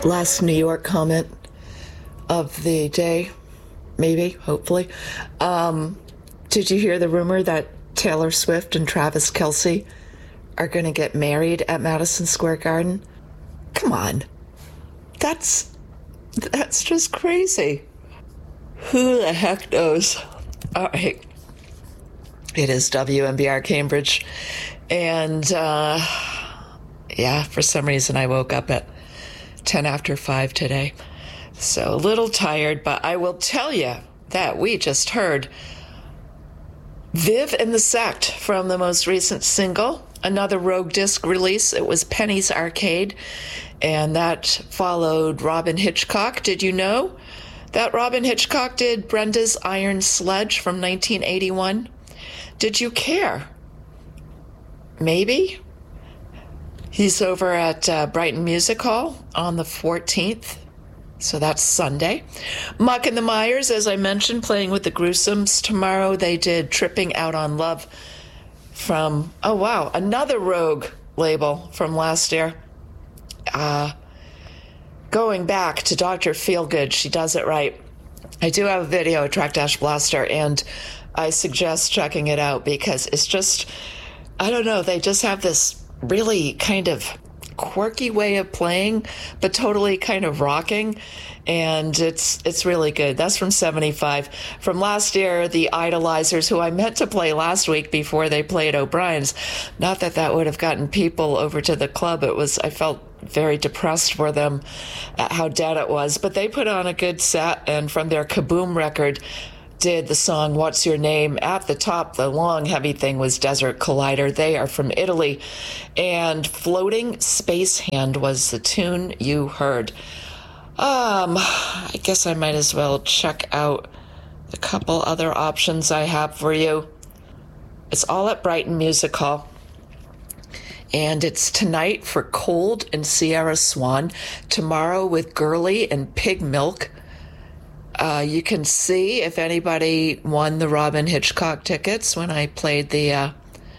last New York comment of the day, maybe, hopefully. Did you hear the rumor that Taylor Swift and Travis Kelce are going to get married at Madison Square Garden? Come on. That's just crazy. Who the heck knows? All right. It is WMBR Cambridge. And, for some reason I woke up at 10 after 5 today. So a little tired, but I will tell you that we just heard Viv and the Sect from the most recent single, another Rogue disc release. It was Penny's Arcade, and that followed Robin Hitchcock. Did you know that Robin Hitchcock did Brenda's Iron Sledge from 1981? Did you care? Maybe? He's over at Brighton Music Hall on the 14th. So that's Sunday. Muck and the Myers, as I mentioned, playing with the Gruesomes. Tomorrow they did Tripping Out on Love from, another Rogue label from last year. Going back to Dr. Feelgood, she does it right. I do have a video at Track Dash Blaster, and I suggest checking it out because it's just, I don't know, they just have this really kind of quirky way of playing, but totally kind of rocking, and it's really good. That's from 75. From last year, the Idolizers, who I meant to play last week before they played O'Brien's. Not that that would have gotten people over to the club. I felt very depressed for them at how dead it was, but they put on a good set, and from their Kaboom record, did the song What's Your Name. At the top, the long heavy thing was Desert Collider. They are from Italy, and Floating Space Hand was the tune you heard. I guess I might as well check out the couple other options I have for you. It's all at Brighton Music Hall, and it's tonight for Cold and Sierra Swan, tomorrow with Girly and Pig Milk. You can see if anybody won the Robin Hitchcock tickets when I played the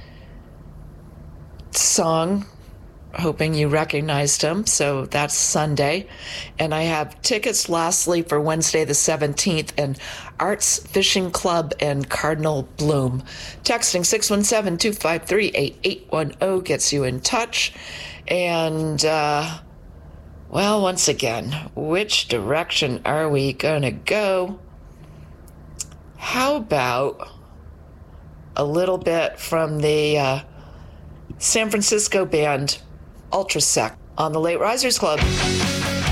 song, hoping you recognized him. So that's Sunday. And I have tickets lastly for Wednesday the 17th and Arts Fishing Club and Cardinal Bloom. Texting 617-253-8810 gets you in touch. And, once again, which direction are we going to go? How about a little bit from the San Francisco band Ultrasec on the Late Risers Club?